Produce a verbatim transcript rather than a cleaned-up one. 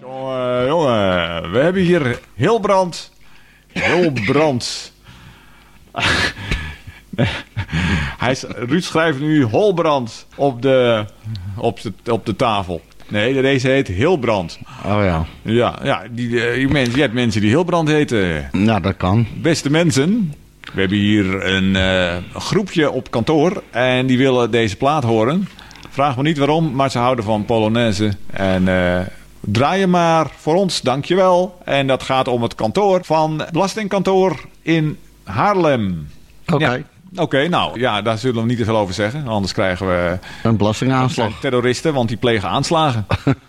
Jongen, jongen, we hebben hier Hilbrand. Hilbrand. Hij is, Ruud schrijft nu Holbrand op de, op de, op de tafel. Nee, deze heet Hilbrand. Oh ja. Ja, ja die, die mensen, je hebt mensen die Hilbrand heten. Nou, dat kan. Beste mensen, we hebben hier een uh, groepje op kantoor en die willen deze plaat horen. Vraag me niet waarom, maar ze houden van Polonaise. En uh, draai je maar voor ons, dankjewel. En dat gaat om het kantoor van Belastingkantoor in Haarlem. Oké. Okay. Ja. Oké, okay, nou ja, daar zullen we niet te veel over zeggen. Anders krijgen we een belastingaanslag. Terroristen, want die plegen aanslagen.